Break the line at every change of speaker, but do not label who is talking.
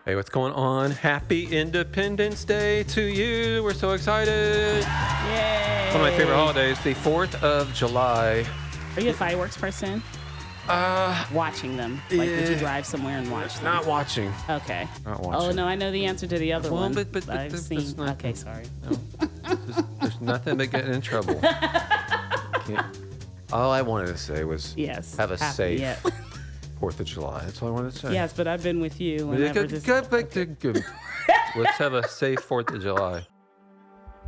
Hey, what's going on? Happy Independence Day to you. We're so excited.
Yay!
One of my favorite holidays, the 4th of July.
Are you a fireworks person? Watching them. Like, would you drive somewhere and watch them?
Not watching.
Okay.
Not watching.
Oh, no, I know the answer to the other one.
But
I've
that's
seen.
not-
Okay, sorry.
There's nothing but getting in trouble. All I wanted to say was
Yes.
have a
happy,
safe
yeah.
4th of July. That's all I wanted to say.
Yes, but I've been with you whenever
Good.
this.
Let's have a safe 4th of July.